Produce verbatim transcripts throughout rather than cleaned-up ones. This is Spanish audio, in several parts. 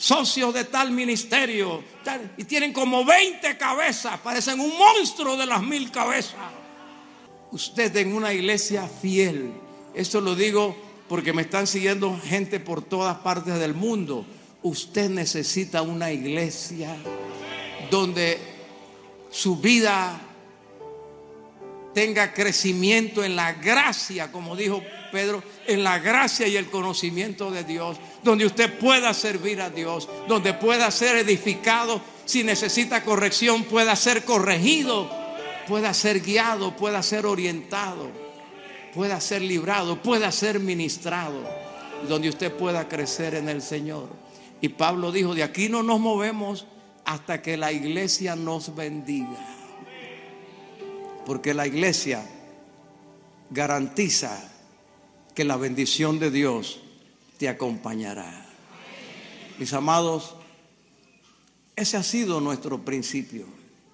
socios de tal ministerio, tal, y tienen como veinte cabezas, parecen un monstruo de las mil cabezas. Usted en una iglesia fiel, eso lo digo porque me están siguiendo gente por todas partes del mundo. Usted necesita una iglesia donde su vida tenga crecimiento en la gracia, como dijo Pedro, en la gracia y el conocimiento de Dios, donde usted pueda servir a Dios, donde pueda ser edificado, si necesita corrección pueda ser corregido, pueda ser guiado, pueda ser orientado, pueda ser librado, pueda ser ministrado, donde usted pueda crecer en el Señor. Y Pablo dijo, de aquí no nos movemos hasta que la iglesia nos bendiga. Porque la iglesia garantiza que la bendición de Dios te acompañará. Mis amados, ese ha sido nuestro principio.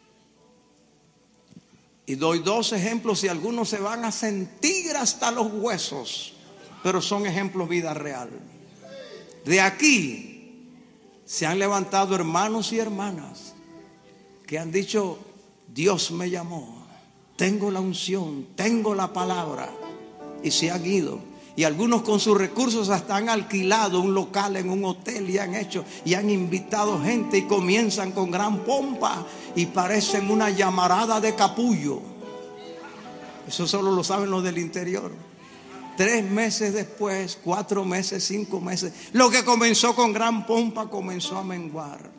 Y doy dos ejemplos y algunos se van a sentir hasta los huesos, pero son ejemplos vida real. De aquí se han levantado hermanos y hermanas que han dicho, Dios me llamó, tengo la unción, tengo la palabra, y se han ido. Y algunos con sus recursos hasta han alquilado un local en un hotel y han hecho y han invitado gente y comienzan con gran pompa y parecen una llamarada de capullo. Eso solo lo saben los del interior. Tres meses después, cuatro meses, cinco meses, lo que comenzó con gran pompa comenzó a menguar.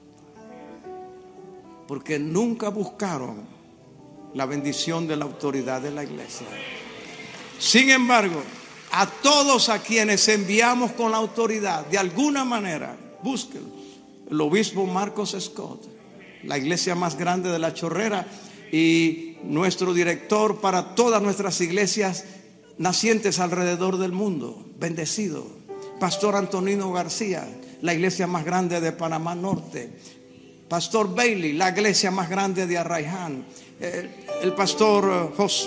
Porque nunca buscaron la bendición de la autoridad de la iglesia. Sin embargo, a todos a quienes enviamos con la autoridad, de alguna manera, búsquenlo. El obispo Marcos Scott, la iglesia más grande de La Chorrera y nuestro director para todas nuestras iglesias nacientes alrededor del mundo, bendecido. Pastor Antonino García, la iglesia más grande de Panamá Norte. Pastor Bailey, la iglesia más grande de Arraiján. El, el pastor José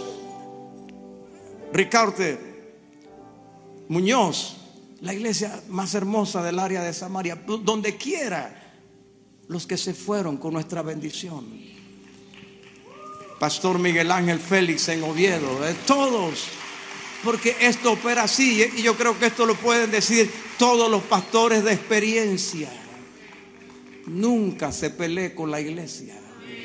Ricardo Muñoz, la iglesia más hermosa del área de Samaria. Donde quiera, los que se fueron con nuestra bendición. Pastor Miguel Ángel Félix en Oviedo, eh, todos, porque esto opera así, y yo creo que esto lo pueden decir todos los pastores de experiencia. Nunca se pelee con la iglesia,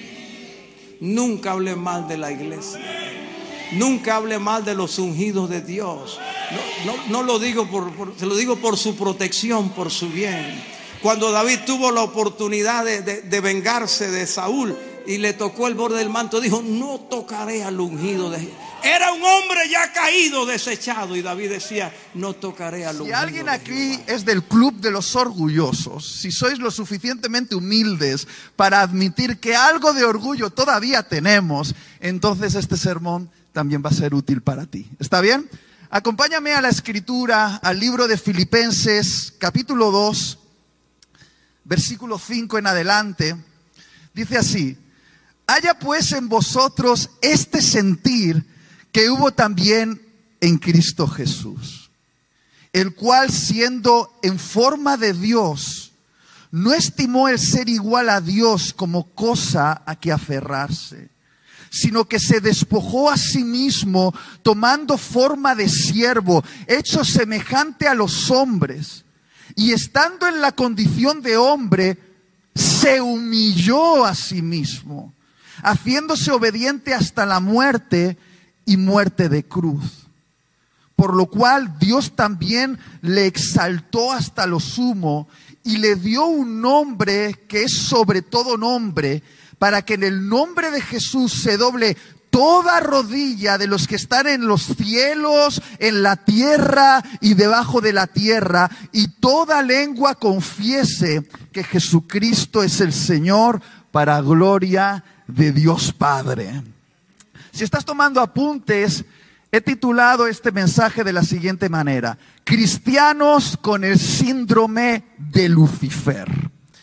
nunca hable mal de la iglesia, nunca hable mal de los ungidos de Dios. No, no, no lo digo por, por, se lo digo por su protección, por su bien. Cuando David tuvo la oportunidad de, de, de vengarse de Saúl y le tocó el borde del manto, dijo, no tocaré al ungido de Jehová. Era un hombre ya caído, desechado, y David decía, no tocaré al ungido. Si alguien aquí es del club de los orgullosos, si sois lo suficientemente humildes para admitir que algo de orgullo todavía tenemos, entonces este sermón también va a ser útil para ti. ¿Está bien? Acompáñame a la escritura, al libro de Filipenses, capítulo dos, versículo cinco en adelante. Dice así: haya pues en vosotros este sentir que hubo también en Cristo Jesús, el cual, siendo en forma de Dios, no estimó el ser igual a Dios como cosa a que aferrarse, sino que se despojó a sí mismo, tomando forma de siervo, hecho semejante a los hombres, y estando en la condición de hombre, se humilló a sí mismo, haciéndose obediente hasta la muerte y muerte de cruz. Por lo cual Dios también le exaltó hasta lo sumo y le dio un nombre que es sobre todo nombre, para que en el nombre de Jesús se doble toda rodilla de los que están en los cielos, en la tierra y debajo de la tierra, y toda lengua confiese que Jesucristo es el Señor, para gloria de Dios Padre. Si estás tomando apuntes, he titulado este mensaje de la siguiente manera: cristianos con el síndrome de Lucifer.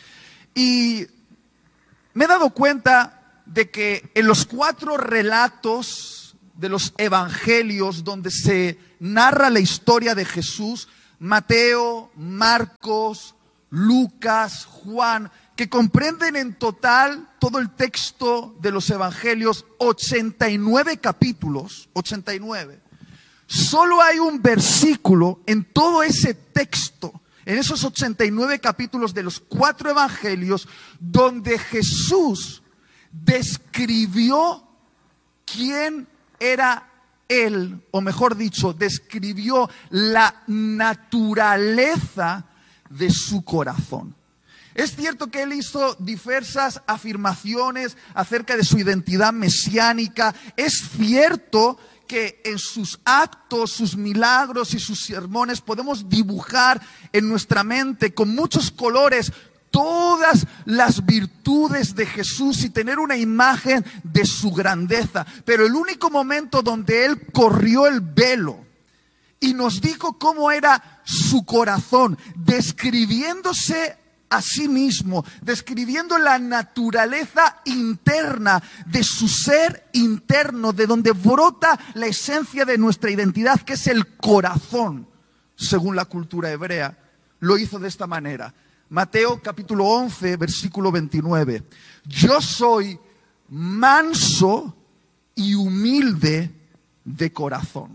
Y me he dado cuenta de que en los cuatro relatos de los evangelios donde se narra la historia de Jesús, Mateo, Marcos, Lucas, Juan, que comprenden en total todo el texto de los evangelios, ochenta y nueve capítulos, ochenta y nueve. Solo hay un versículo en todo ese texto, en esos ochenta y nueve capítulos de los cuatro evangelios, donde Jesús describió quién era Él, o mejor dicho, describió la naturaleza de su corazón. Es cierto que Él hizo diversas afirmaciones acerca de su identidad mesiánica. Es cierto que en sus actos, sus milagros y sus sermones podemos dibujar en nuestra mente con muchos colores todas las virtudes de Jesús y tener una imagen de su grandeza. Pero el único momento donde Él corrió el velo y nos dijo cómo era su corazón, describiéndose a sí mismo, describiendo la naturaleza interna de su ser interno, de donde brota la esencia de nuestra identidad, que es el corazón, según la cultura hebrea. Lo hizo de esta manera. Mateo capítulo once, versículo veintinueve. Yo soy manso y humilde de corazón.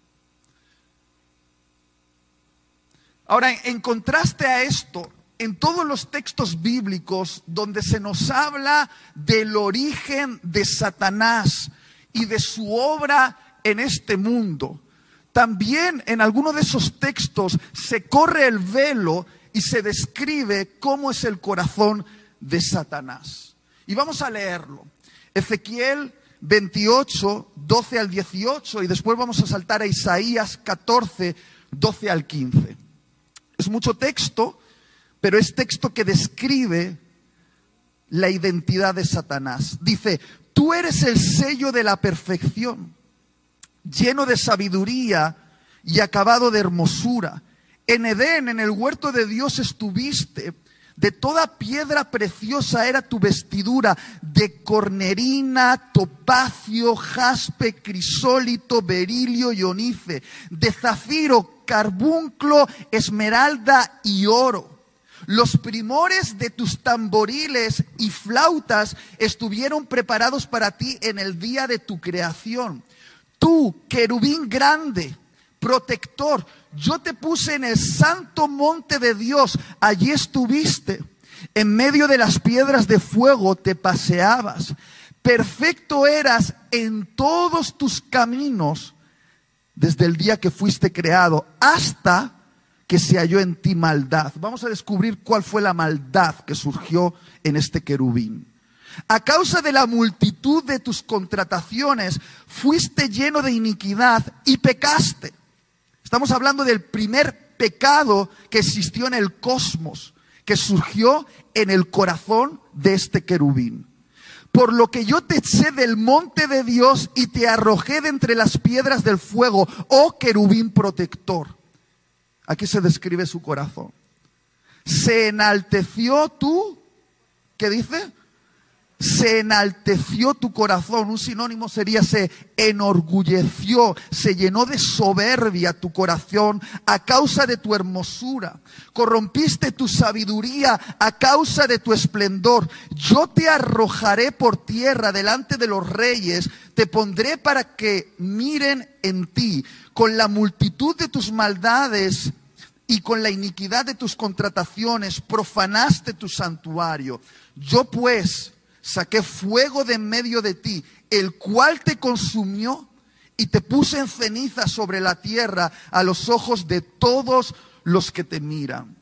Ahora, en contraste a esto, en todos los textos bíblicos donde se nos habla del origen de Satanás y de su obra en este mundo, también en alguno de esos textos se corre el velo y se describe cómo es el corazón de Satanás. Y vamos a leerlo. Ezequiel veintiocho, doce al dieciocho, y después vamos a saltar a Isaías catorce, doce al quince. Es mucho texto, pero es texto que describe la identidad de Satanás. Dice: tú eres el sello de la perfección, lleno de sabiduría y acabado de hermosura. En Edén, en el huerto de Dios estuviste. De toda piedra preciosa era tu vestidura, de cornerina, topacio, jaspe, crisólito, berilio y onice, de zafiro, carbunclo, esmeralda y oro. Los primores de tus tamboriles y flautas estuvieron preparados para ti en el día de tu creación. Tú, querubín grande, protector, yo te puse en el santo monte de Dios, allí estuviste. En medio de las piedras de fuego te paseabas. Perfecto eras en todos tus caminos desde el día que fuiste creado hasta que se halló en ti maldad. Vamos a descubrir cuál fue la maldad que surgió en este querubín. A causa de la multitud de tus contrataciones, fuiste lleno de iniquidad y pecaste. Estamos hablando del primer pecado que existió en el cosmos, que surgió en el corazón de este querubín. Por lo que yo te eché del monte de Dios y te arrojé de entre las piedras del fuego, oh querubín protector. Aquí se describe su corazón. Se enalteció tú, ¿qué dice? Se enalteció tu corazón. Un sinónimo sería se enorgulleció, se llenó de soberbia tu corazón a causa de tu hermosura. Corrompiste tu sabiduría a causa de tu esplendor. Yo te arrojaré por tierra delante de los reyes, te pondré para que miren en ti. Con la multitud de tus maldades y con la iniquidad de tus contrataciones profanaste tu santuario. Yo pues saqué fuego de en medio de ti, el cual te consumió y te puse en ceniza sobre la tierra a los ojos de todos los que te miran.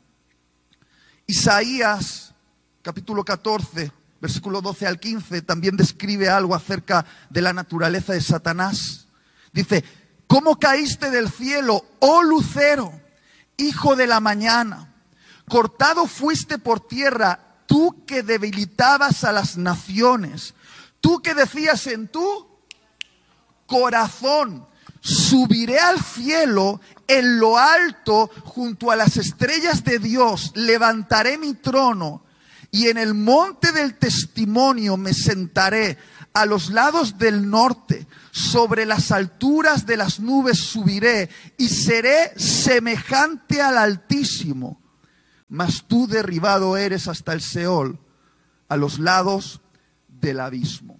Isaías capítulo catorce, versículo doce al quince, también describe algo acerca de la naturaleza de Satanás. Dice: ¿cómo caíste del cielo, oh lucero, hijo de la mañana? Cortado fuiste por tierra, tú que debilitabas a las naciones. Tú que decías en tu corazón: subiré al cielo, en lo alto, junto a las estrellas de Dios, levantaré mi trono, y en el monte del testimonio me sentaré, a los lados del norte, sobre las alturas de las nubes subiré, y seré semejante al Altísimo. mas tú derribado eres hasta el Seol, a los lados del abismo.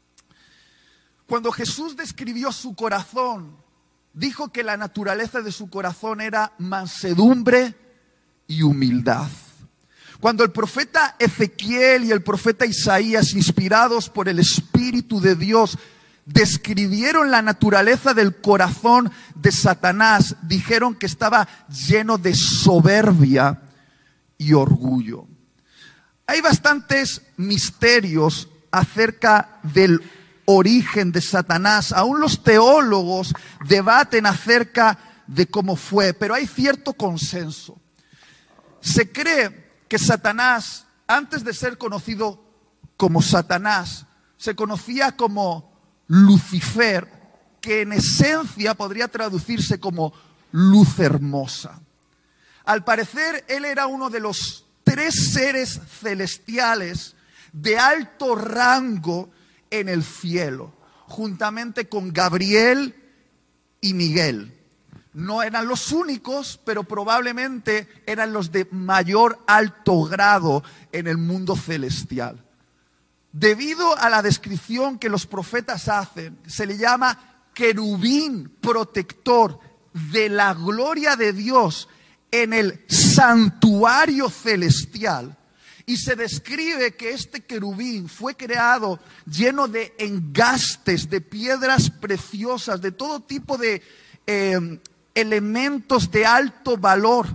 Cuando Jesús describió su corazón, dijo que la naturaleza de su corazón era mansedumbre y humildad. Cuando el profeta Ezequiel y el profeta Isaías, inspirados por el Espíritu de Dios, describieron la naturaleza del corazón de Satanás, dijeron que estaba lleno de soberbia y orgullo. Hay bastantes misterios acerca del origen de Satanás. Aún los teólogos debaten acerca de cómo fue, pero hay cierto consenso. Se cree que Satanás, antes de ser conocido como Satanás, se conocía como Lucifer, que en esencia podría traducirse como luz hermosa. Al parecer, él era uno de los tres seres celestiales de alto rango en el cielo, juntamente con Gabriel y Miguel. No eran los únicos, pero probablemente eran los de mayor alto grado en el mundo celestial. Debido a la descripción que los profetas hacen, se le llama querubín protector de la gloria de Dios en el santuario celestial. Y se describe que este querubín fue creado lleno de engastes, de piedras preciosas, de todo tipo de eh, elementos de alto valor,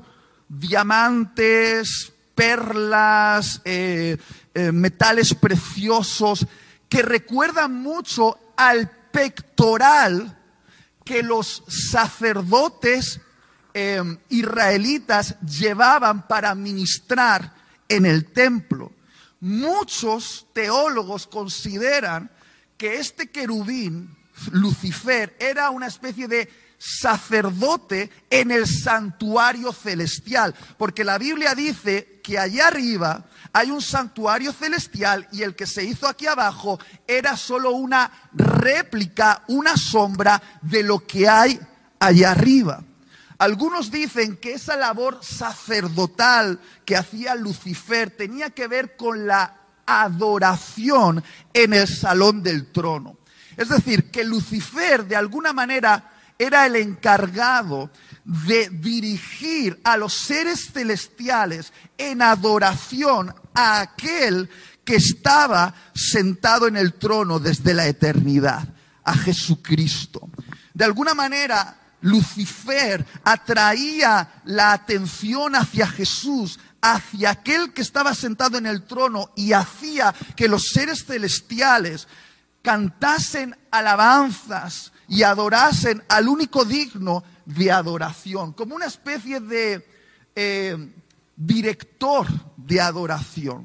diamantes, perlas, eh, eh, metales preciosos, que recuerdan mucho al pectoral que los sacerdotes eh, israelitas llevaban para ministrar en el templo. Muchos teólogos consideran que este querubín, Lucifer, era una especie de sacerdote en el santuario celestial, porque la Biblia dice que allá arriba hay un santuario celestial y el que se hizo aquí abajo era solo una réplica, una sombra de lo que hay allá arriba. Algunos dicen que esa labor sacerdotal que hacía Lucifer tenía que ver con la adoración en el salón del trono. Es decir, que Lucifer de alguna manera era el encargado de dirigir a los seres celestiales en adoración a aquel que estaba sentado en el trono desde la eternidad, a Jesucristo. De alguna manera, Lucifer atraía la atención hacia Jesús, hacia aquel que estaba sentado en el trono, y hacía que los seres celestiales cantasen alabanzas y adorasen al único digno de adoración, como una especie de eh, director de adoración.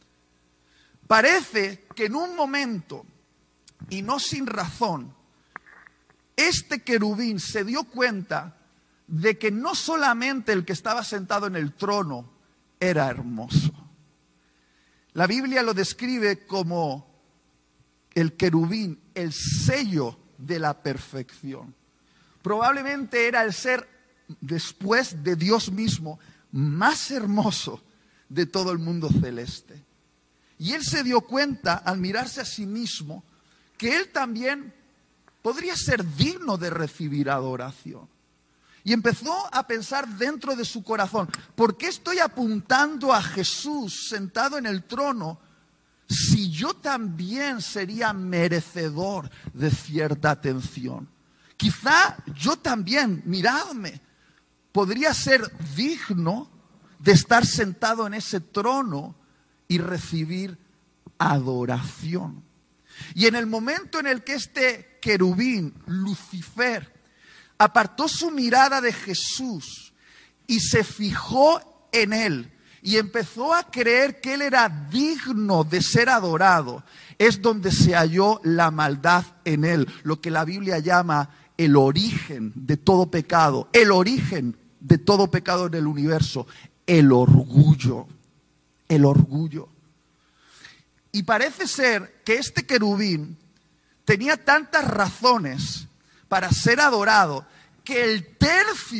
Parece que en un momento, y no sin razón, este querubín se dio cuenta de que no solamente el que estaba sentado en el trono era hermoso. La Biblia lo describe como el querubín, el sello de la perfección. Probablemente era el ser, después de Dios mismo, más hermoso de todo el mundo celeste. Y él se dio cuenta, al mirarse a sí mismo, que él también podría ser digno de recibir adoración. Y empezó a pensar dentro de su corazón: ¿por qué estoy apuntando a Jesús sentado en el trono si yo también sería merecedor de cierta atención? Quizá yo también, miradme, podría ser digno de estar sentado en ese trono y recibir adoración. Y en el momento en el que este querubín, Lucifer, apartó su mirada de Jesús y se fijó en él y empezó a creer que él era digno de ser adorado, es donde se halló la maldad en él, lo que la Biblia llama el origen de todo pecado, el origen de todo pecado en el universo, el orgullo, el orgullo. Y parece ser que este querubín tenía tantas razones para ser adorado que el tercio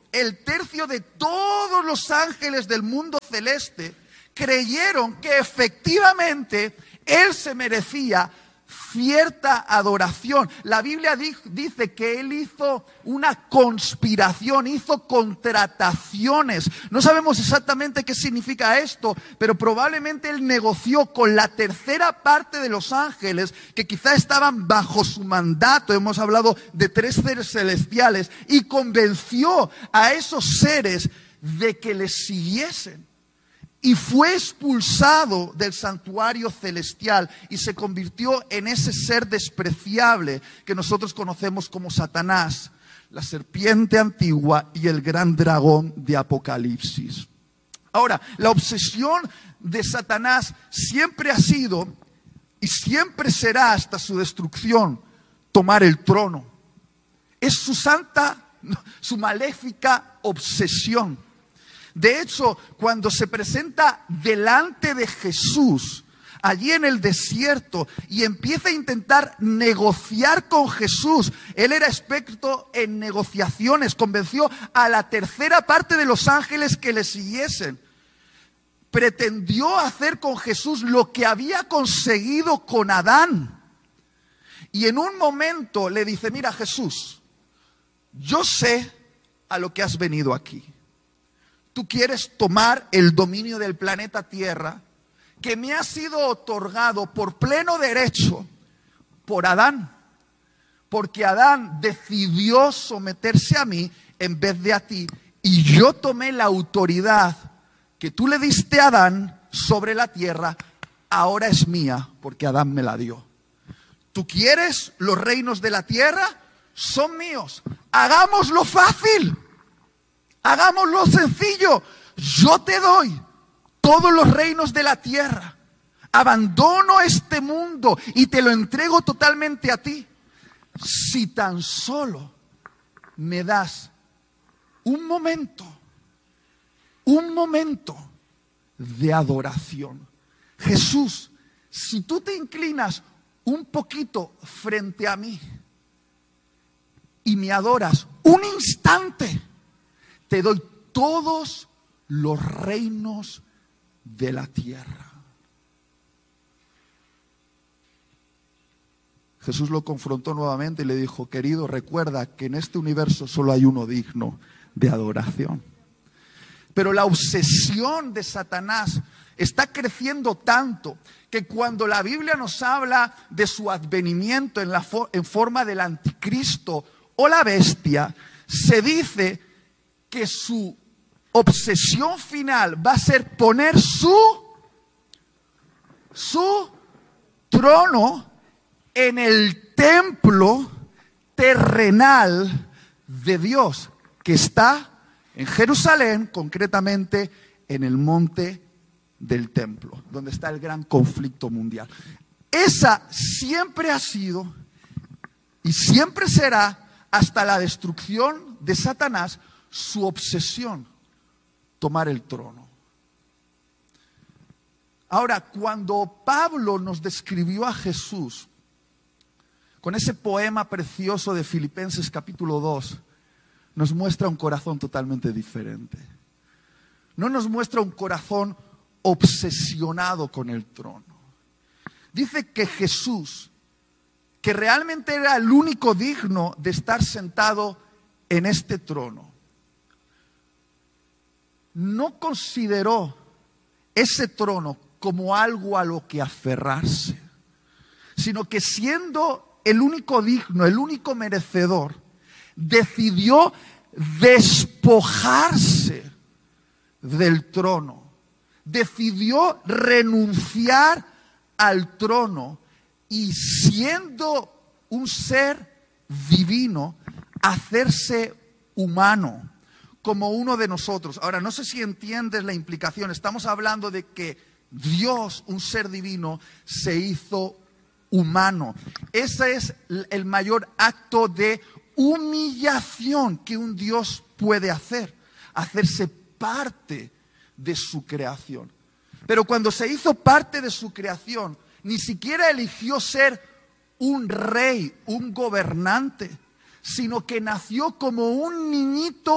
el tercio de todos los ángeles del mundo celeste creyeron que efectivamente él se merecía cierta adoración. La Biblia dice que él hizo una conspiración, hizo contrataciones. No sabemos exactamente qué significa esto, pero probablemente él negoció con la tercera parte de los ángeles que quizá estaban bajo su mandato. Hemos hablado de tres seres celestiales y convenció a esos seres de que le siguiesen. Y fue expulsado del santuario celestial y se convirtió en ese ser despreciable que nosotros conocemos como Satanás, la serpiente antigua y el gran dragón de Apocalipsis. Ahora, la obsesión de Satanás siempre ha sido y siempre será hasta su destrucción tomar el trono. Es su santa, su maléfica obsesión. De hecho, cuando se presenta delante de Jesús, allí en el desierto, y empieza a intentar negociar con Jesús, él era experto en negociaciones, convenció a la tercera parte de los ángeles que le siguiesen. Pretendió hacer con Jesús lo que había conseguido con Adán. Y en un momento le dice: mira, Jesús, yo sé a lo que has venido aquí. Tú quieres tomar el dominio del planeta Tierra que me ha sido otorgado por pleno derecho por Adán. Porque Adán decidió someterse a mí en vez de a ti. Y yo tomé la autoridad que tú le diste a Adán sobre la tierra. Ahora es mía porque Adán me la dio. ¿Tú quieres los reinos de la tierra? Son míos. Hagámoslo fácil. Hagámoslo sencillo. Yo te doy todos los reinos de la tierra. Abandono este mundo y te lo entrego totalmente a ti. Si tan solo me das un momento, un momento de adoración. Jesús, si tú te inclinas un poquito frente a mí y me adoras un instante, te doy todos los reinos de la tierra. Jesús lo confrontó nuevamente y le dijo: querido, recuerda que en este universo solo hay uno digno de adoración. Pero la obsesión de Satanás está creciendo tanto que cuando la Biblia nos habla de su advenimiento en, la for- en forma del anticristo o la bestia, se dice que su obsesión final va a ser poner su, su trono en el templo terrenal de Dios, que está en Jerusalén, concretamente en el monte del templo, donde está el gran conflicto mundial. Esa siempre ha sido y siempre será, hasta la destrucción de Satanás, su obsesión: tomar el trono. Ahora, cuando Pablo nos describió a Jesús con ese poema precioso de Filipenses capítulo dos, nos muestra un corazón totalmente diferente. No nos muestra un corazón obsesionado con el trono. Dice que Jesús, que realmente era el único digno de estar sentado en este trono, no consideró ese trono como algo a lo que aferrarse, sino que siendo el único digno, el único merecedor, decidió despojarse del trono, decidió renunciar al trono y, siendo un ser divino, hacerse humano como uno de nosotros. Ahora, no sé si entiendes la implicación. Estamos hablando de que Dios, un ser divino, se hizo humano. Ese es el mayor acto de humillación que un Dios puede hacer, hacerse parte de su creación. Pero cuando se hizo parte de su creación, ni siquiera eligió ser un rey, un gobernante, sino que nació como un niñito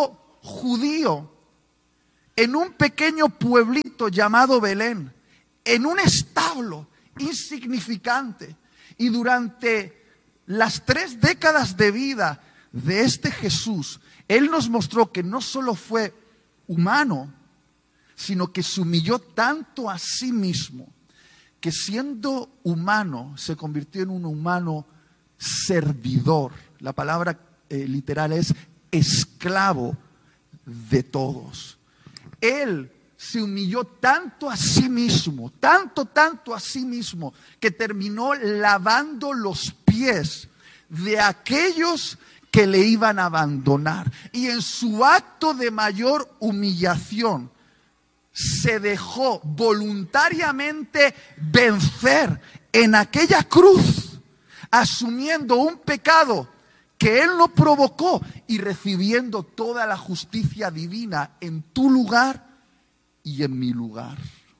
judío en un pequeño pueblito llamado Belén, en un establo insignificante. Y durante las tres décadas de vida de este Jesús, Él nos mostró que no solo fue humano, sino que se humilló tanto a sí mismo, que siendo humano se convirtió en un humano servidor. La palabra eh, literal es esclavo de todos. Él se humilló tanto a sí mismo, tanto, tanto a sí mismo, que terminó lavando los pies de aquellos que le iban a abandonar. Y en su acto de mayor humillación, se dejó voluntariamente vencer en aquella cruz, asumiendo un pecado que Él no provocó y recibiendo toda la justicia divina en tu lugar y en mi lugar.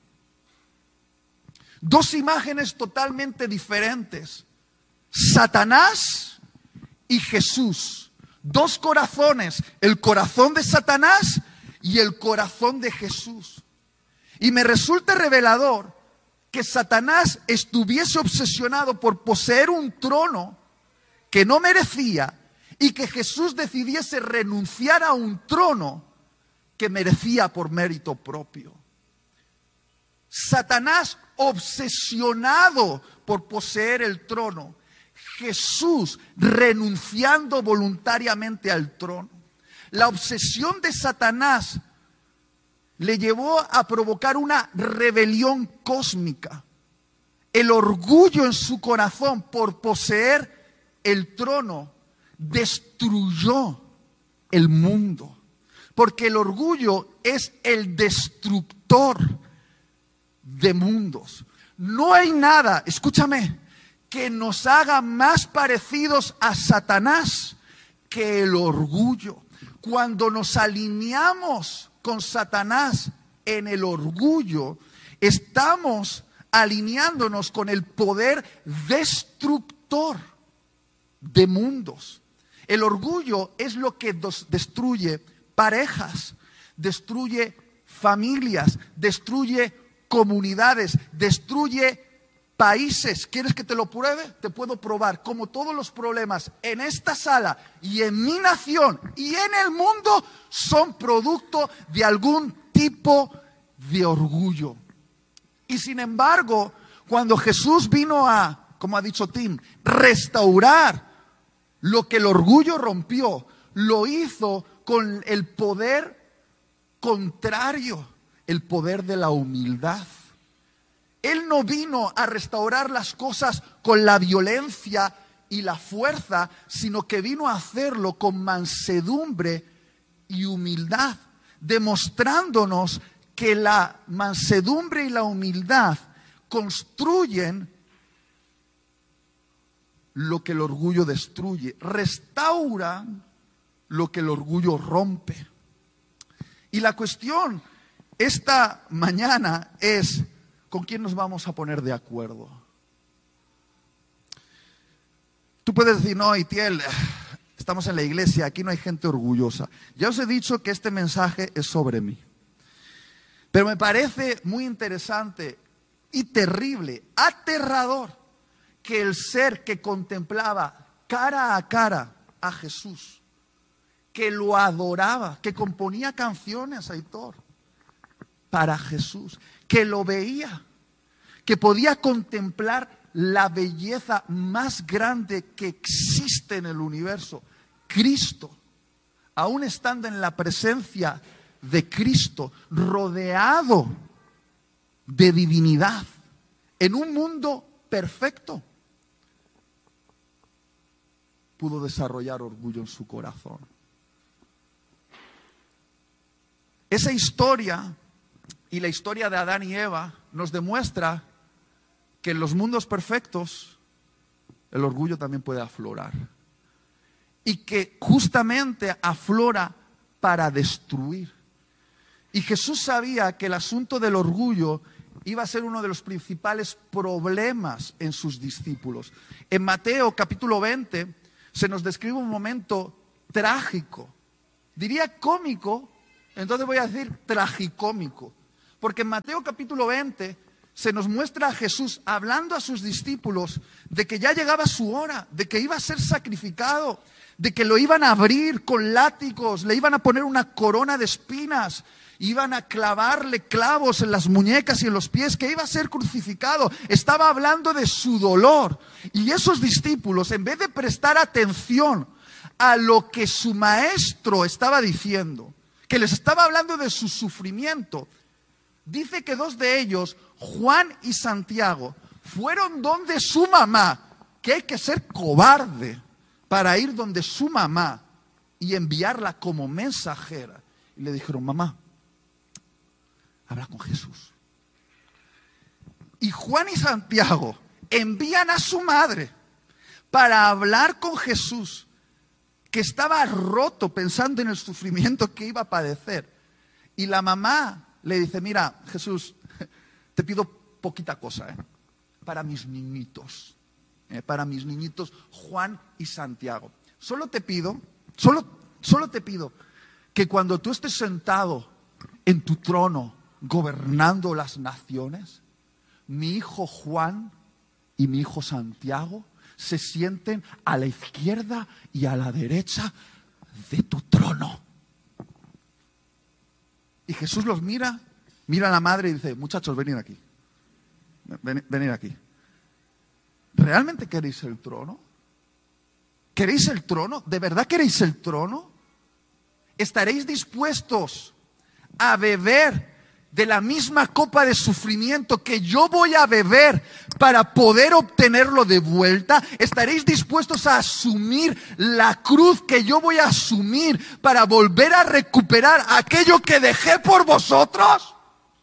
Dos imágenes totalmente diferentes: Satanás y Jesús. Dos corazones: el corazón de Satanás y el corazón de Jesús. Y me resulta revelador que Satanás estuviese obsesionado por poseer un trono que no merecía, y que Jesús decidiese renunciar a un trono que merecía por mérito propio. Satanás obsesionado por poseer el trono, Jesús renunciando voluntariamente al trono. La obsesión de Satanás le llevó a provocar una rebelión cósmica. El orgullo en su corazón por poseer el trono destruyó el mundo. Porque el orgullo es el destructor de mundos. No hay nada, escúchame, que nos haga más parecidos a Satanás que el orgullo. Cuando nos alineamos con Satanás en el orgullo, estamos alineándonos con el poder destructor de mundos. El orgullo es lo que destruye parejas, destruye familias, destruye comunidades, destruye países. ¿Quieres que te lo pruebe? Te puedo probar cómo todos los problemas en esta sala y en mi nación y en el mundo son producto de algún tipo de orgullo. Y sin embargo, cuando Jesús vino a, como ha dicho Tim, restaurar lo que el orgullo rompió, lo hizo con el poder contrario, el poder de la humildad. Él no vino a restaurar las cosas con la violencia y la fuerza, sino que vino a hacerlo con mansedumbre y humildad, demostrándonos que la mansedumbre y la humildad construyen lo que el orgullo destruye, restauran lo que el orgullo rompe. Y la cuestión esta mañana es: ¿con quién nos vamos a poner de acuerdo? Tú puedes decir, no, Itiel, estamos en la iglesia, aquí no hay gente orgullosa. Ya os he dicho que este mensaje es sobre mí. Pero me parece muy interesante y terrible, aterrador, que el ser que contemplaba cara a cara a Jesús, que lo adoraba, que componía canciones, Aitor, para Jesús, que lo veía, que podía contemplar la belleza más grande que existe en el universo, Cristo, aún estando en la presencia de Cristo, rodeado de divinidad, en un mundo perfecto, pudo desarrollar orgullo en su corazón. Esa historia y la historia de Adán y Eva nos demuestra que en los mundos perfectos el orgullo también puede aflorar. Y que justamente aflora para destruir. Y Jesús sabía que el asunto del orgullo iba a ser uno de los principales problemas en sus discípulos. En Mateo capítulo veinte se nos describe un momento trágico Diría cómico, entonces voy a decir tragicómico. Porque en Mateo capítulo veinte se nos muestra a Jesús hablando a sus discípulos de que ya llegaba su hora, de que iba a ser sacrificado, de que lo iban a abrir con látigos, le iban a poner una corona de espinas, iban a clavarle clavos en las muñecas y en los pies, que iba a ser crucificado. Estaba hablando de su dolor. Y esos discípulos, en vez de prestar atención a lo que su maestro estaba diciendo, que les estaba hablando de su sufrimiento, dice que dos de ellos, Juan y Santiago, fueron donde su mamá, que hay que ser cobarde para ir donde su mamá y enviarla como mensajera. Y le dijeron: mamá, habla con Jesús. Y Juan y Santiago envían a su madre para hablar con Jesús, que estaba roto pensando en el sufrimiento que iba a padecer. Y la mamá le dice: mira, Jesús, te pido poquita cosa, ¿eh? para mis niñitos, ¿eh? para mis niñitos Juan y Santiago. Solo te pido, solo, solo te pido que cuando tú estés sentado en tu trono gobernando las naciones, mi hijo Juan y mi hijo Santiago se sienten a la izquierda y a la derecha de tu trono. Y Jesús los mira, mira a la madre y dice: muchachos, venid aquí, ven, venid aquí. ¿Realmente queréis el trono? ¿Queréis el trono? ¿De verdad queréis el trono? ¿Estaréis dispuestos a beber de la misma copa de sufrimiento que yo voy a beber para poder obtenerlo de vuelta? ¿Estaréis dispuestos a asumir la cruz que yo voy a asumir para volver a recuperar aquello que dejé por vosotros?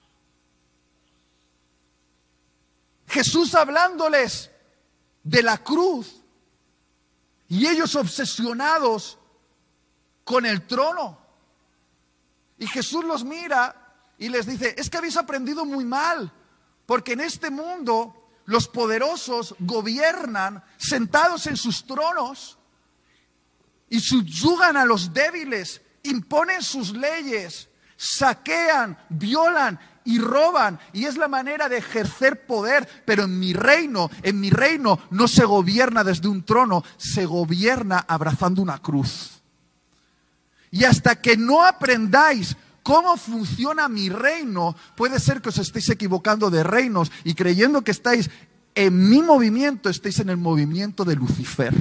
Jesús hablándoles de la cruz y ellos obsesionados con el trono. Y Jesús los mira y les dice: es que habéis aprendido muy mal, porque en este mundo los poderosos gobiernan sentados en sus tronos y subyugan a los débiles, imponen sus leyes, saquean, violan y roban, y es la manera de ejercer poder. Pero en mi reino, en mi reino no se gobierna desde un trono, se gobierna abrazando una cruz. Y hasta que no aprendáis cómo funciona mi reino, puede ser que os estéis equivocando de reinos y creyendo que estáis en mi movimiento, estéis en el movimiento de Lucifer.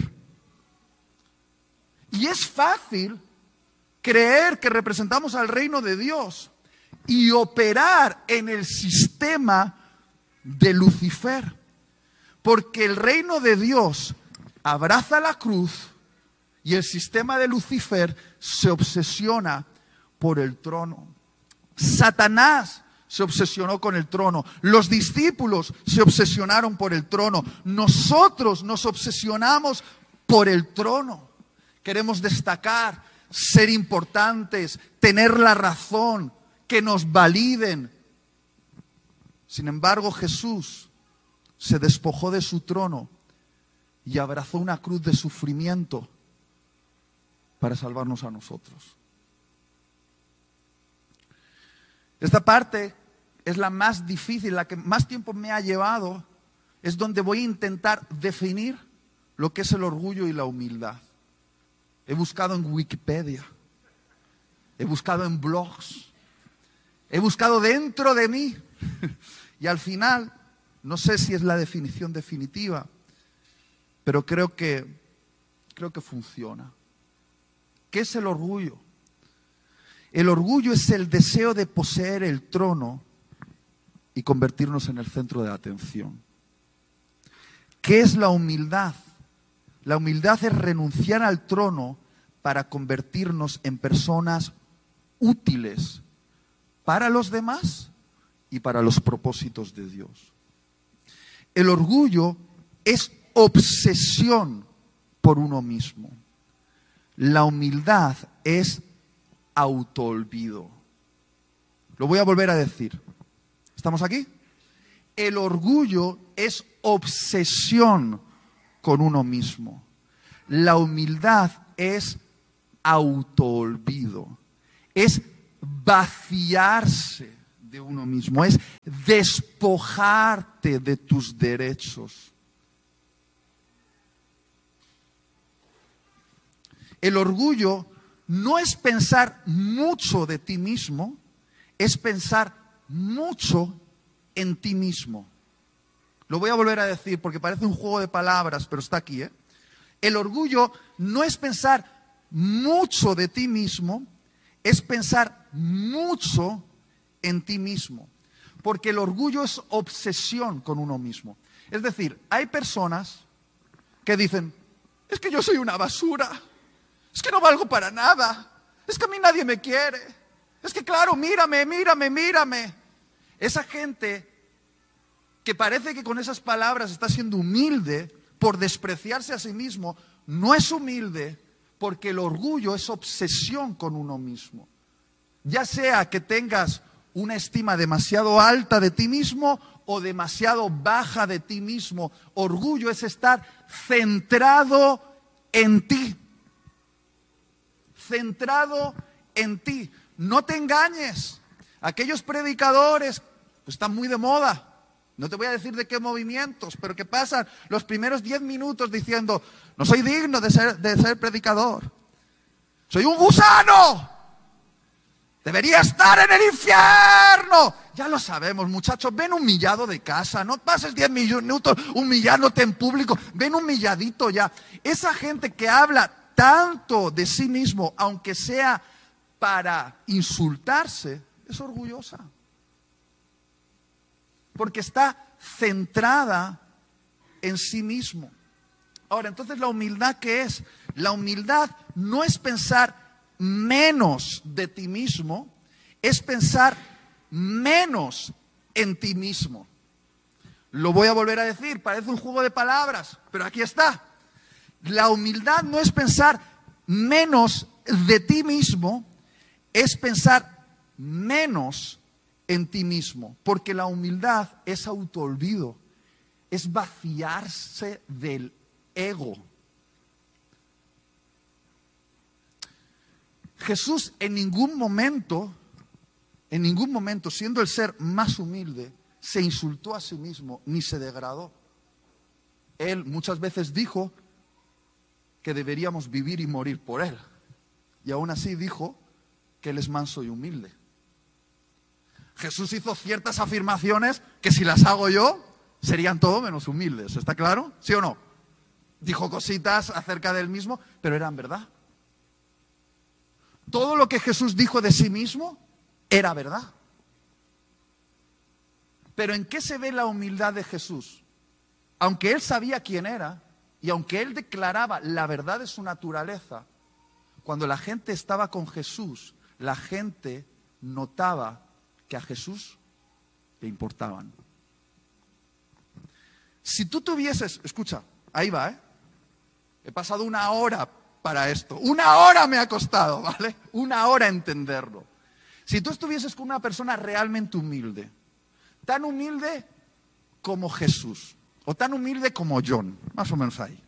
Y es fácil creer que representamos al reino de Dios y operar en el sistema de Lucifer, porque el reino de Dios abraza la cruz y el sistema de Lucifer se obsesiona por el trono. Satanás se obsesionó con el trono. Los discípulos se obsesionaron por el trono. Nosotros nos obsesionamos por el trono. Queremos destacar, ser importantes, tener la razón, que nos validen. Sin embargo, Jesús se despojó de su trono y abrazó una cruz de sufrimiento para salvarnos a nosotros. Esta parte es la más difícil, la que más tiempo me ha llevado. Es donde voy a intentar definir lo que es el orgullo y la humildad. He buscado en Wikipedia, he buscado en blogs, he buscado dentro de mí y al final, no sé si es la definición definitiva, pero creo que, creo que funciona. ¿Qué es el orgullo? El orgullo es el deseo de poseer el trono y convertirnos en el centro de atención. ¿Qué es la humildad? La humildad es renunciar al trono para convertirnos en personas útiles para los demás y para los propósitos de Dios. El orgullo es obsesión por uno mismo. La humildad es autoolvido. Lo voy a volver a decir. ¿Estamos aquí? El orgullo es obsesión con uno mismo. La humildad es autoolvido, es vaciarse de uno mismo, es despojarte de tus derechos. El orgullo no es pensar mucho de ti mismo, es pensar mucho en ti mismo. Lo voy a volver a decir porque parece un juego de palabras, pero está aquí, ¿eh? El orgullo no es pensar mucho de ti mismo, es pensar mucho en ti mismo. Porque el orgullo es obsesión con uno mismo. Es decir, hay personas que dicen, es que yo soy una basura, es que no valgo para nada, es que a mí nadie me quiere, es que claro, mírame, mírame, mírame. Esa gente que parece que con esas palabras está siendo humilde por despreciarse a sí mismo, no es humilde porque el orgullo es obsesión con uno mismo. Ya sea que tengas una estima demasiado alta de ti mismo o demasiado baja de ti mismo. Orgullo es estar centrado en ti. Centrado en ti. No te engañes. Aquellos predicadores pues, están muy de moda. No te voy a decir de qué movimientos, pero que pasan los primeros diez minutos diciendo, no soy digno de ser, de ser predicador. Soy un gusano. Debería estar en el infierno. Ya lo sabemos, muchachos. Ven humillado de casa. No pases diez minutos humillándote en público. Ven humilladito ya. Esa gente que habla tanto de sí mismo, aunque sea para insultarse, es orgullosa. Porque está centrada en sí mismo. Ahora, entonces, ¿la humildad qué es? La humildad no es pensar menos de ti mismo, es pensar menos en ti mismo. Lo voy a volver a decir, parece un juego de palabras, pero aquí está. La humildad no es pensar menos de ti mismo, es pensar menos en ti mismo, porque la humildad es autoolvido, es vaciarse del ego. Jesús en ningún momento, en ningún momento, siendo el ser más humilde, se insultó a sí mismo ni se degradó. Él muchas veces dijo que deberíamos vivir y morir por Él, y aún así dijo que Él es manso y humilde. Jesús hizo ciertas afirmaciones que si las hago yo, serían todo menos humildes. ¿Está claro? ¿Sí o no? Dijo cositas acerca de Él mismo, pero eran verdad. Todo lo que Jesús dijo de sí mismo era verdad. Pero ¿en qué se ve la humildad de Jesús? Aunque Él sabía quién era y aunque Él declaraba la verdad de su naturaleza, cuando la gente estaba con Jesús, la gente notaba que a Jesús le importaban. Si tú tuvieses, escucha, ahí va, ¿eh? He pasado una hora para esto, una hora me ha costado, ¿vale? Una hora entenderlo. Si tú estuvieses con una persona realmente humilde, tan humilde como Jesús, o tan humilde como John, más o menos ahí.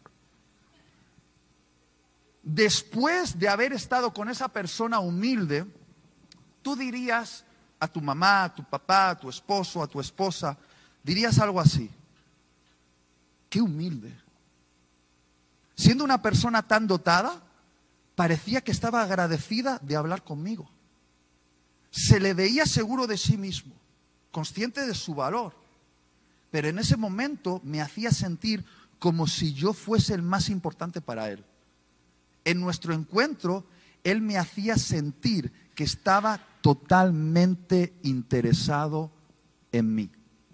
Después de haber estado con esa persona humilde, tú dirías a tu mamá, a tu papá, a tu esposo, a tu esposa, dirías algo así: qué humilde. Siendo una persona tan dotada, parecía que estaba agradecida de hablar conmigo. Se le veía seguro de sí mismo, consciente de su valor. Pero en ese momento me hacía sentir como si yo fuese el más importante para él. En nuestro encuentro, él me hacía sentir que estaba totalmente interesado en mí.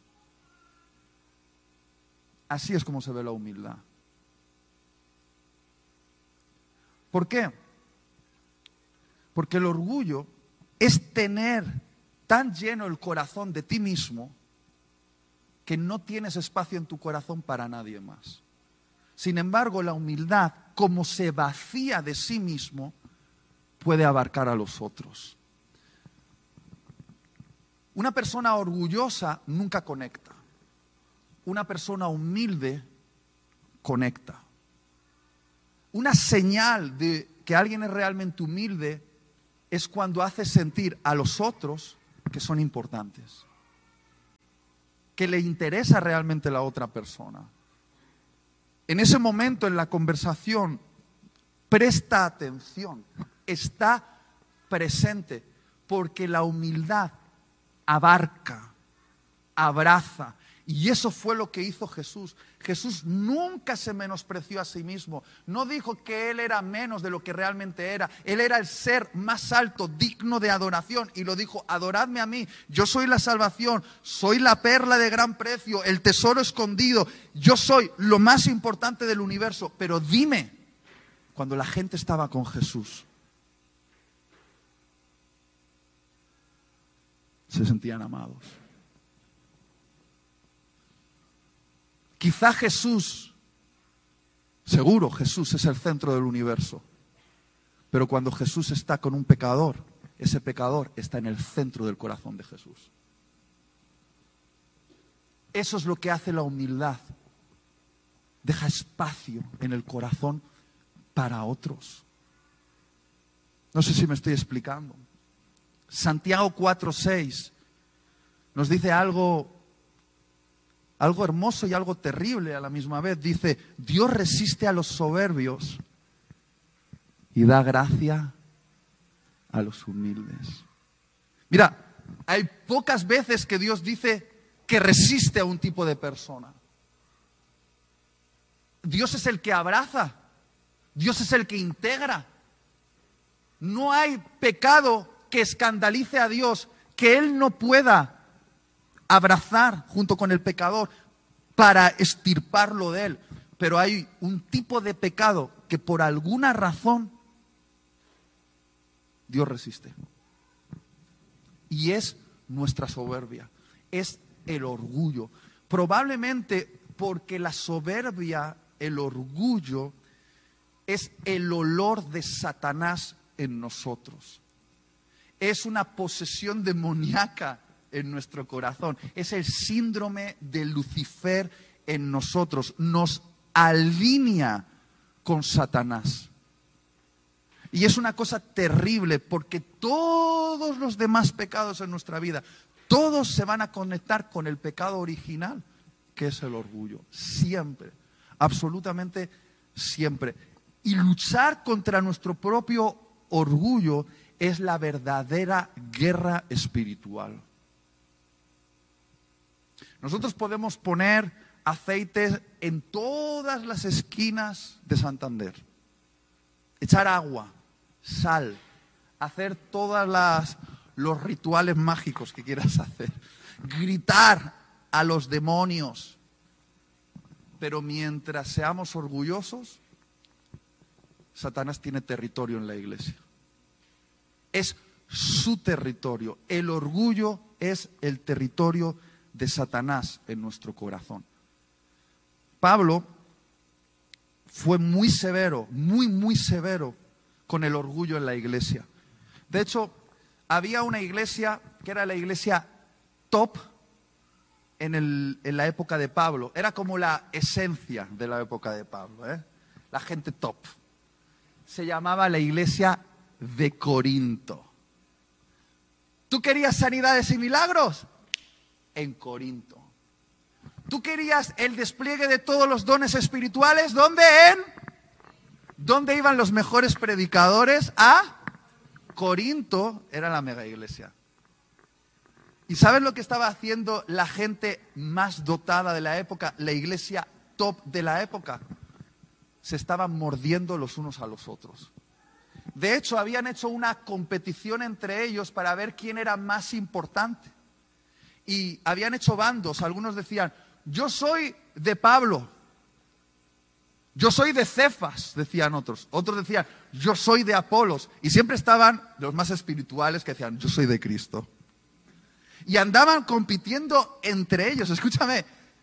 Así es como se ve la humildad. ¿Por qué? Porque el orgullo es tener tan lleno el corazón de ti mismo que no tienes espacio en tu corazón para nadie más. Sin embargo, la humildad, como se vacía de sí mismo, puede abarcar a los otros. Una persona orgullosa nunca conecta. Una persona humilde conecta. Una señal de que alguien es realmente humilde es cuando hace sentir a los otros que son importantes, que le interesa realmente la otra persona. En ese momento en la conversación, presta atención, está presente, porque la humildad abarca, abraza. Y eso fue lo que hizo Jesús. Jesús nunca se menospreció a sí mismo. No dijo que Él era menos de lo que realmente era. Él era el ser más alto, digno de adoración. Y lo dijo: adoradme a mí. Yo soy la salvación. Soy la perla de gran precio. El tesoro escondido. Yo soy lo más importante del universo. Pero dime, cuando la gente estaba con Jesús, se sentían amados. Quizá Jesús, seguro Jesús es el centro del universo, pero cuando Jesús está con un pecador, ese pecador está en el centro del corazón de Jesús. Eso es lo que hace la humildad. Deja espacio en el corazón para otros. No sé si me estoy explicando. Santiago cuatro seis nos dice algo Algo hermoso y algo terrible a la misma vez. Dice: Dios resiste a los soberbios y da gracia a los humildes. Mira, hay pocas veces que Dios dice que resiste a un tipo de persona. Dios es el que abraza. Dios es el que integra. No hay pecado que escandalice a Dios que Él no pueda abrazar junto con el pecador para extirparlo de él. Pero hay un tipo de pecado que por alguna razón Dios resiste. Y es nuestra soberbia, es el orgullo. Probablemente porque la soberbia, el orgullo, es el olor de Satanás en nosotros. Es una posesión demoníaca en nuestro corazón. Es el síndrome de Lucifer en nosotros. Nos alinea con Satanás. Y es una cosa terrible, porque todos los demás pecados en nuestra vida, todos se van a conectar con el pecado original, que es el orgullo. Siempre, absolutamente siempre. Y luchar contra nuestro propio orgullo es la verdadera guerra espiritual. Nosotros podemos poner aceite en todas las esquinas de Santander, echar agua, sal, hacer todos los rituales mágicos que quieras hacer, gritar a los demonios, pero mientras seamos orgullosos, Satanás tiene territorio en la iglesia. Es su territorio. El orgullo es el territorio de Satanás en nuestro corazón. Pablo fue muy severo, muy, muy severo con el orgullo en la iglesia. De hecho, había una iglesia que era la iglesia top en, el, en la época de Pablo. Era como la esencia de la época de Pablo, ¿eh? La gente top. Se llamaba la iglesia de Corinto. ¿Tú querías sanidades y milagros? En Corinto. ¿Tú querías el despliegue de todos los dones espirituales? ¿Dónde? En ¿Dónde iban los mejores predicadores? A Corinto. Era la mega iglesia. ¿Y sabes lo que estaba haciendo la gente más dotada de la época? La iglesia top de la época. Se estaban mordiendo los unos a los otros. De hecho, habían hecho una competición entre ellos para ver quién era más importante. Y habían hecho bandos. Algunos decían: yo soy de Pablo. Yo soy de Cefas, decían otros. Otros decían: yo soy de Apolos. Y siempre estaban los más espirituales que decían: yo soy de Cristo. Y andaban compitiendo entre ellos. Escúchame,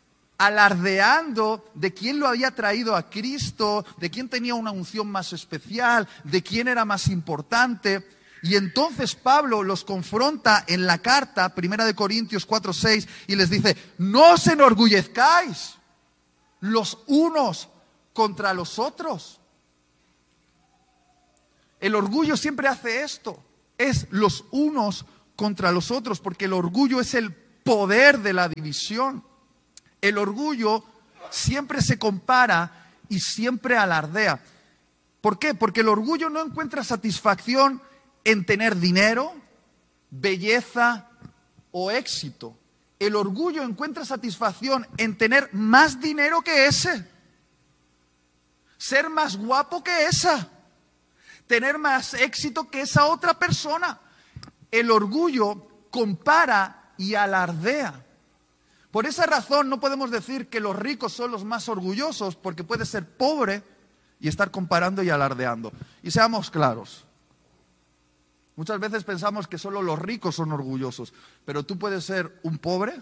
alardeando de quién lo había traído a Cristo, de quién tenía una unción más especial, de quién era más importante. Y entonces Pablo los confronta en la carta, primera de Corintios cuatro seis, y les dice: no os enorgullezcáis los unos contra los otros. El orgullo siempre hace esto. Es los unos contra los otros, porque el orgullo es el poder de la división. El orgullo siempre se compara y siempre alardea. ¿Por qué? Porque el orgullo no encuentra satisfacción en tener dinero, belleza o éxito. El orgullo encuentra satisfacción en tener más dinero que ese, ser más guapo que esa, tener más éxito que esa otra persona. El orgullo compara y alardea. Por esa razón no podemos decir que los ricos son los más orgullosos, porque puede ser pobre y estar comparando y alardeando. Y seamos claros. Muchas veces pensamos que solo los ricos son orgullosos, pero tú puedes ser un pobre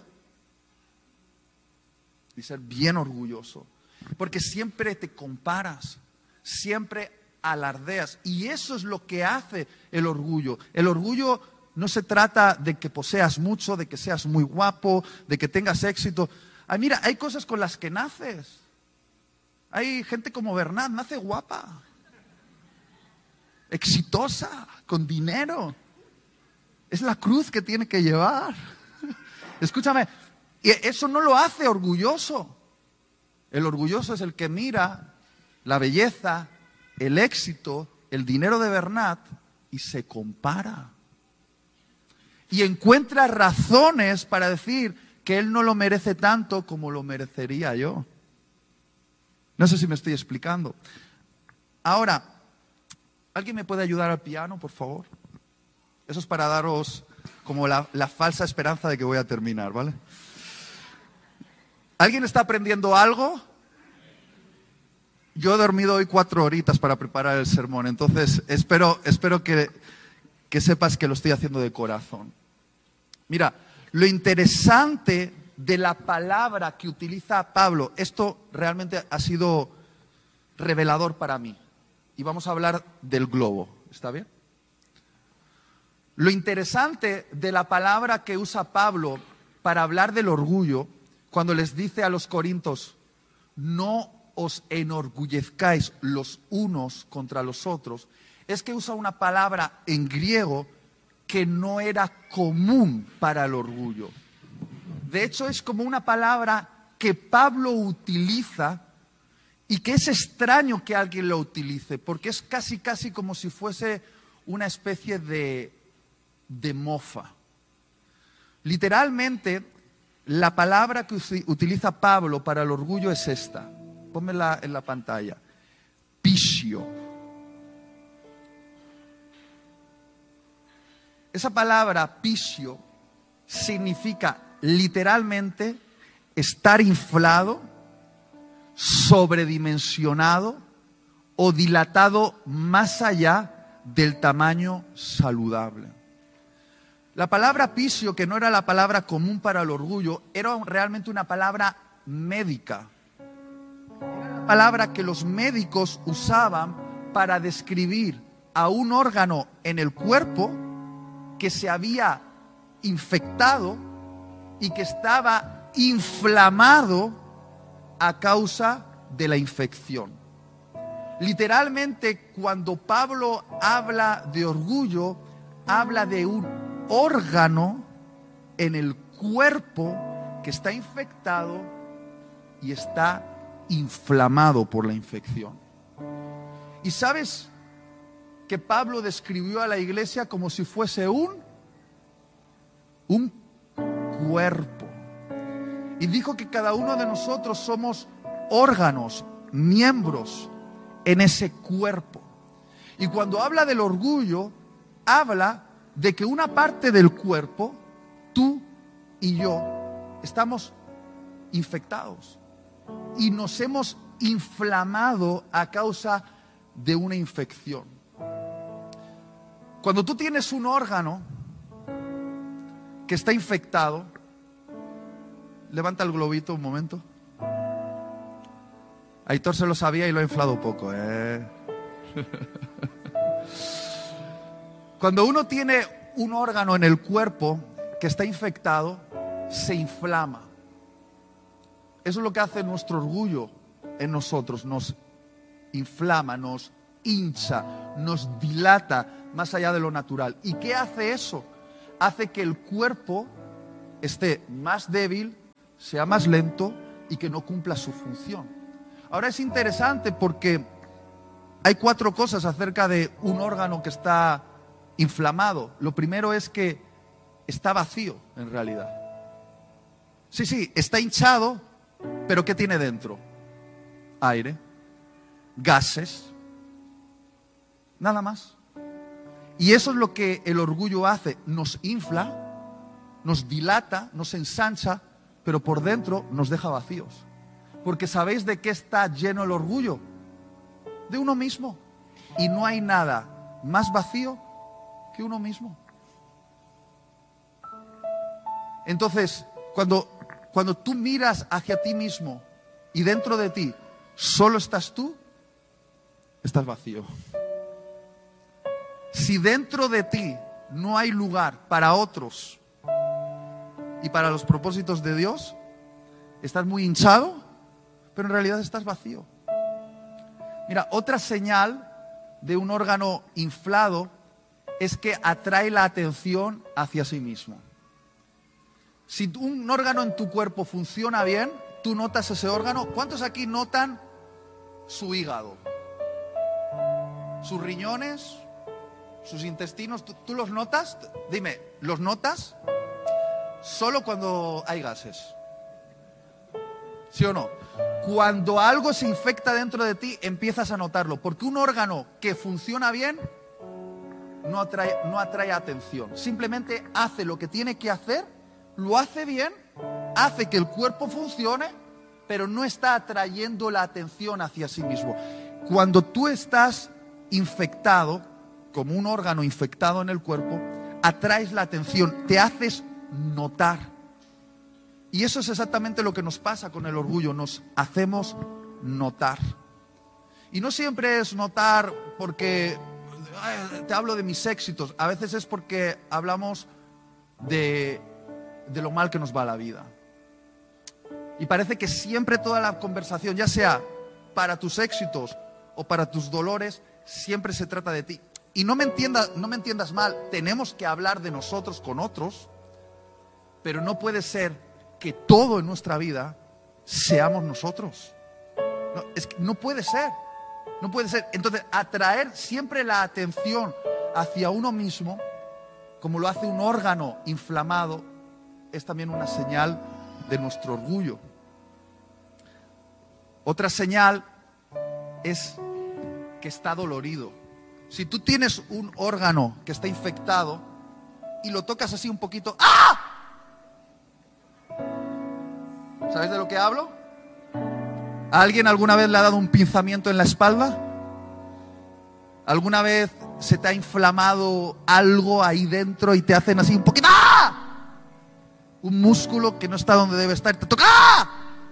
y ser bien orgulloso, porque siempre te comparas, siempre alardeas, y eso es lo que hace el orgullo. El orgullo no se trata de que poseas mucho, de que seas muy guapo, de que tengas éxito. Ay, mira, hay cosas con las que naces. Hay gente como Bernat, nace guapa, exitosa, con dinero. Es la cruz que tiene que llevar. Escúchame, eso no lo hace orgulloso. El orgulloso es el que mira la belleza, el éxito, el dinero de Bernat y se compara. Y encuentra razones para decir que él no lo merece tanto como lo merecería yo. No sé si me estoy explicando. Ahora, ¿alguien me puede ayudar al piano, por favor? Eso es para daros como la, la falsa esperanza de que voy a terminar, ¿vale? ¿Alguien está aprendiendo algo? Yo he dormido hoy cuatro horitas para preparar el sermón, entonces espero, espero que, que sepas que lo estoy haciendo de corazón. Mira, lo interesante de la palabra que utiliza Pablo, esto realmente ha sido revelador para mí. Y vamos a hablar del globo, ¿está bien? Lo interesante de la palabra que usa Pablo para hablar del orgullo, cuando les dice a los corintios, no os enorgullezcáis los unos contra los otros, es que usa una palabra en griego que no era común para el orgullo. De hecho, es como una palabra que Pablo utiliza y que es extraño que alguien lo utilice, porque es casi, casi como si fuese una especie de, de mofa. Literalmente, la palabra que utiliza Pablo para el orgullo es esta. Pónmela en la pantalla. Pisio. Esa palabra pisio significa literalmente estar inflado, sobredimensionado o dilatado más allá del tamaño saludable. La palabra pisio, que no era la palabra común para el orgullo, era realmente una palabra médica. Era la palabra que los médicos usaban para describir a un órgano en el cuerpo que se había infectado y que estaba inflamado a causa de la infección. Literalmente, cuando Pablo habla de orgullo, habla de un órgano en el cuerpo que está infectado y está inflamado por la infección. ¿Y sabes que Pablo describió a la iglesia como si fuese un, un cuerpo? Y dijo que cada uno de nosotros somos órganos, miembros en ese cuerpo. Y cuando habla del orgullo, habla de que una parte del cuerpo, tú y yo, estamos infectados y nos hemos inflamado a causa de una infección. Cuando tú tienes un órgano que está infectado, levanta el globito un momento. Aitor se lo sabía y lo ha inflado poco, ¿eh? Cuando uno tiene un órgano en el cuerpo que está infectado, se inflama. Eso es lo que hace nuestro orgullo en nosotros, nos inflama, nos hincha, nos dilata más allá de lo natural. ¿Y qué hace eso? Hace que el cuerpo esté más débil, sea más lento y que no cumpla su función. Ahora es interesante porque hay cuatro cosas acerca de un órgano que está inflamado. Lo primero es que está vacío en realidad. Sí, sí, está hinchado, pero ¿qué tiene dentro? Aire, gases, nada más. Y eso es lo que el orgullo hace, nos infla, nos dilata, nos ensancha, pero por dentro nos deja vacíos. Porque ¿sabéis de qué está lleno el orgullo? De uno mismo. Y no hay nada más vacío que uno mismo. Entonces, cuando, cuando tú miras hacia ti mismo y dentro de ti solo estás tú, estás vacío. Si dentro de ti no hay lugar para otros y para los propósitos de Dios, estás muy hinchado, pero en realidad estás vacío. Mira, otra señal de un órgano inflado es que atrae la atención hacia sí mismo. Si un órgano en tu cuerpo funciona bien, tú notas ese órgano. ¿Cuántos aquí notan su hígado? Sus riñones, sus intestinos, ¿tú, tú los notas? Dime, ¿los notas? Solo cuando hay gases. ¿Sí o no? Cuando algo se infecta dentro de ti, empiezas a notarlo. Porque un órgano que funciona bien no atrae, no atrae atención. Simplemente hace lo que tiene que hacer, lo hace bien, hace que el cuerpo funcione, pero no está atrayendo la atención hacia sí mismo. Cuando tú estás infectado, como un órgano infectado en el cuerpo, atraes la atención, te haces notar. Y eso es exactamente lo que nos pasa con el orgullo, nos hacemos notar. Y no siempre es notar porque ay, te hablo de mis éxitos, a veces es porque hablamos de, de lo mal que nos va la vida. Y parece que siempre toda la conversación, ya sea para tus éxitos o para tus dolores, siempre se trata de ti. Y no me entiendas, no me entiendas mal, tenemos que hablar de nosotros con otros, pero no puede ser que todo en nuestra vida seamos nosotros. No, es que no puede ser, no puede ser. Entonces, atraer siempre la atención hacia uno mismo, como lo hace un órgano inflamado, es también una señal de nuestro orgullo. Otra señal es que está dolorido. Si tú tienes un órgano que está infectado y lo tocas así un poquito, ¡ah! ¿Sabes de lo que hablo? ¿A alguien alguna vez le ha dado un pinzamiento en la espalda? ¿Alguna vez se te ha inflamado algo ahí dentro y te hacen así un poquito, ¡ah! Un músculo que no está donde debe estar, te toca, ¡ah!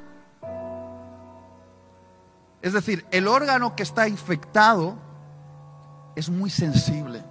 Es decir, el órgano que está infectado es muy sensible.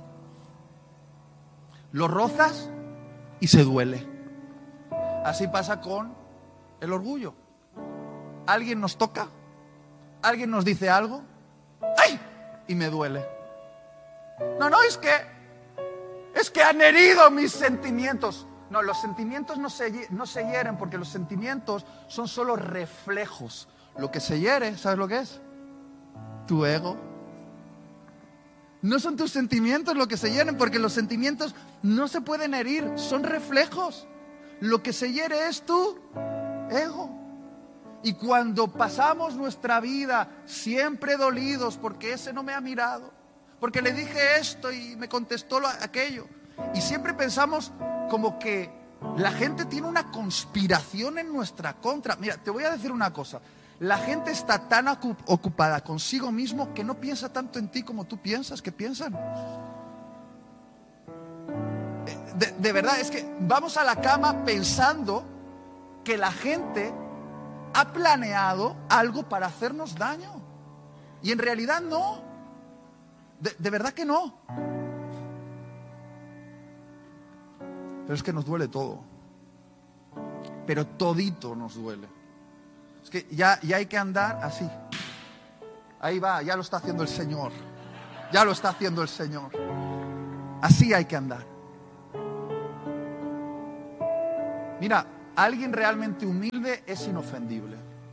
Lo rozas y se duele. Así pasa con el orgullo. Alguien nos toca, alguien nos dice algo, ¡ay! Y me duele. No, no, es que es que han herido mis sentimientos. No, los sentimientos no se, no se hieren porque los sentimientos son solo reflejos. Lo que se hiere, ¿sabes lo que es? Tu ego. No son tus sentimientos lo que se hieren, porque los sentimientos no se pueden herir, son reflejos. Lo que se hiere es tu ego. Y cuando pasamos nuestra vida siempre dolidos porque ese no me ha mirado, porque le dije esto y me contestó lo, aquello, y siempre pensamos como que la gente tiene una conspiración en nuestra contra. Mira, te voy a decir una cosa. La gente está tan ocupada consigo mismo que no piensa tanto en ti como tú piensas que piensan. De, de verdad, es que vamos a la cama pensando que la gente ha planeado algo para hacernos daño. Y en realidad no. De, de verdad que no. Pero es que nos duele todo. Pero todito nos duele. Es que ya, ya hay que andar así. Ahí va, ya lo está haciendo el Señor. Ya lo está haciendo el Señor. Así hay que andar. Mira, alguien realmente humilde es inofendible.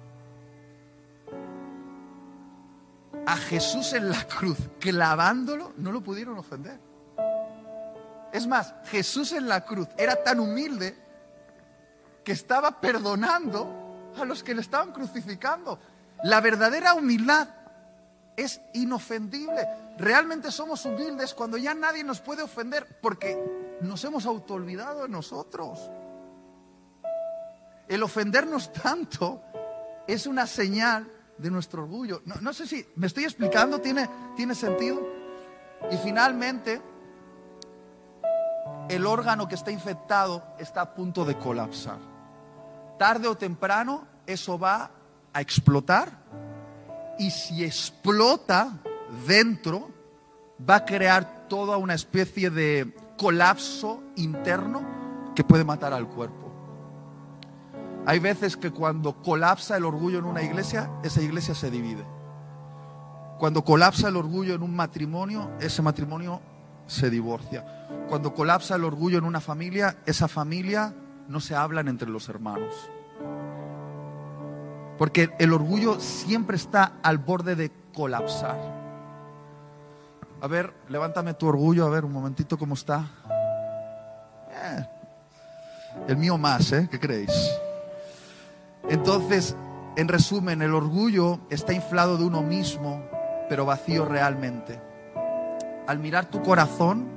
A Jesús en la cruz, clavándolo, no lo pudieron ofender. Es más, Jesús en la cruz era tan humilde que estaba perdonando a los que le estaban crucificando. La verdadera humildad es inofendible. Realmente somos humildes cuando ya nadie nos puede ofender porque nos hemos autoolvidado de nosotros. El ofendernos tanto es una señal de nuestro orgullo. No, no sé si me estoy explicando, ¿tiene, tiene sentido? Y finalmente, el órgano que está infectado está a punto de colapsar. Tarde o temprano eso va a explotar, y si explota dentro va a crear toda una especie de colapso interno que puede matar al cuerpo. Hay veces que cuando colapsa el orgullo en una iglesia, esa iglesia se divide. Cuando colapsa el orgullo en un matrimonio, ese matrimonio se divorcia. Cuando colapsa el orgullo en una familia, esa familia no se hablan entre los hermanos. Porque el orgullo siempre está al borde de colapsar. A ver, levántame tu orgullo, a ver un momentito cómo está. Eh, el mío más, ¿eh? ¿Qué creéis? Entonces, en resumen, el orgullo está inflado de uno mismo, pero vacío realmente. Al mirar tu corazón,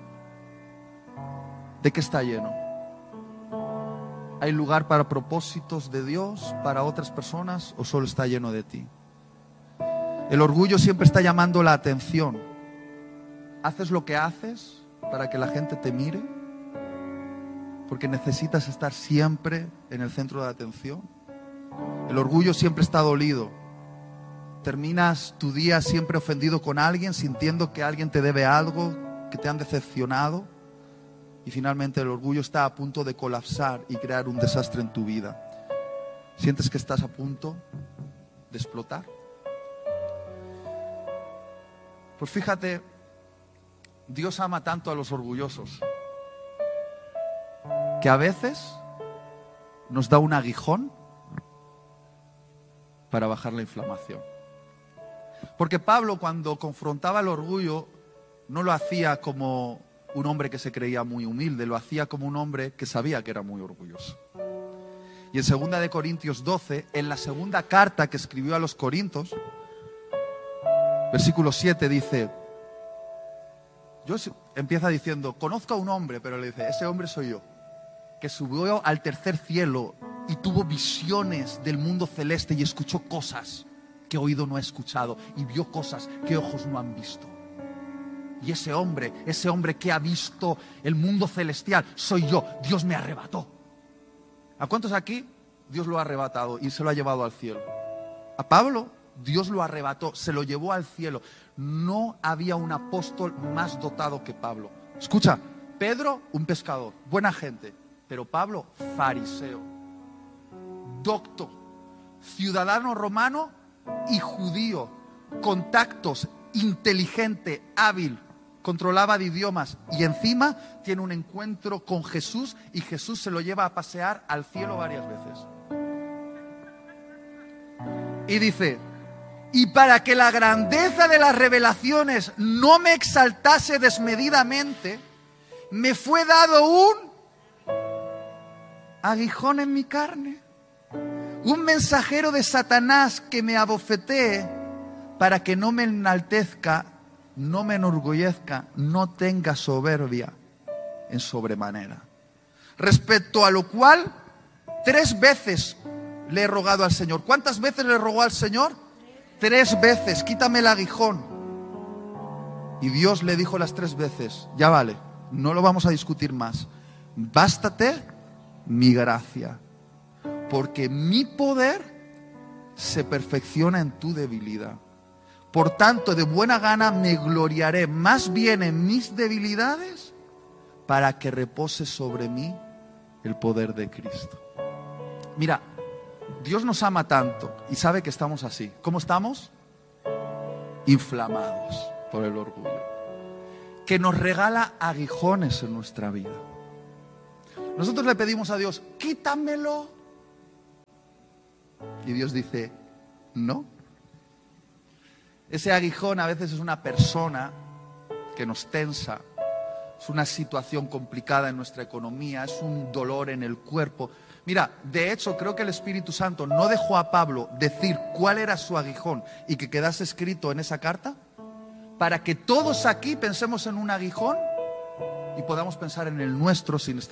¿de qué está lleno? ¿Hay lugar para propósitos de Dios, para otras personas, o solo está lleno de ti? El orgullo siempre está llamando la atención. ¿Haces lo que haces para que la gente te mire? Porque necesitas estar siempre en el centro de atención. El orgullo siempre está dolido. Terminas tu día siempre ofendido con alguien, sintiendo que alguien te debe algo, que te han decepcionado. Y finalmente el orgullo está a punto de colapsar y crear un desastre en tu vida. ¿Sientes que estás a punto de explotar? Pues fíjate, Dios ama tanto a los orgullosos que a veces nos da un aguijón para bajar la inflamación. Porque Pablo, cuando confrontaba el orgullo, no lo hacía como un hombre que se creía muy humilde, lo hacía como un hombre que sabía que era muy orgulloso. Y en segunda de Corintios doce, en la segunda carta que escribió a los Corintios, versículo siete dice, yo empieza diciendo, conozco a un hombre, pero le dice, ese hombre soy yo, que subió al tercer cielo y tuvo visiones del mundo celeste y escuchó cosas que oído no ha escuchado y vio cosas que ojos no han visto. Y ese hombre, ese hombre que ha visto el mundo celestial, soy yo. Dios me arrebató. ¿A cuántos aquí Dios lo ha arrebatado y se lo ha llevado al cielo? A Pablo Dios lo arrebató, se lo llevó al cielo. No había un apóstol más dotado que Pablo. Escucha, Pedro, un pescador, buena gente. Pero Pablo, fariseo, docto, ciudadano romano y judío, contactos, inteligente, hábil, controlaba de idiomas y encima tiene un encuentro con Jesús y Jesús se lo lleva a pasear al cielo varias veces. Y dice, y para que la grandeza de las revelaciones no me exaltase desmedidamente, me fue dado un aguijón en mi carne, un mensajero de Satanás que me abofetee para que no me enaltezca, no me enorgullezca, no tenga soberbia en sobremanera. Respecto a lo cual, tres veces le he rogado al Señor. ¿Cuántas veces le rogó al Señor? Tres veces, quítame el aguijón. Y Dios le dijo las tres veces, ya vale, no lo vamos a discutir más. Bástate mi gracia, porque mi poder se perfecciona en tu debilidad. Por tanto, de buena gana me gloriaré más bien en mis debilidades para que repose sobre mí el poder de Cristo. Mira, Dios nos ama tanto y sabe que estamos así. ¿Cómo estamos? Inflamados. por el orgullo, que nos regala aguijones en nuestra vida. Nosotros le pedimos a Dios, quítamelo. Y Dios dice, no. Ese aguijón a veces es una persona que nos tensa, es una situación complicada en nuestra economía, es un dolor en el cuerpo. Mira, de hecho creo que el Espíritu Santo no dejó a Pablo decir cuál era su aguijón y que quedase escrito en esa carta, para que todos aquí pensemos en un aguijón y podamos pensar en el nuestro sin estar